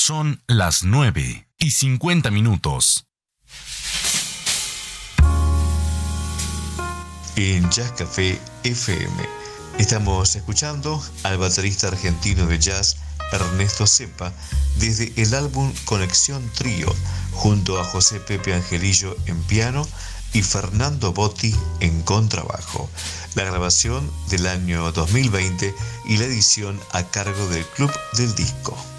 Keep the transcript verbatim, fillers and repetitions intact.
Son las nueve y cincuenta minutos. En Jazz Café F M estamos escuchando al baterista argentino de jazz Ernesto Cepa desde el álbum Conexión Trío, junto a José Pepe Angelillo en piano y Fernando Botti en contrabajo. La grabación del año dos mil veinte y la edición a cargo del Club del Disco.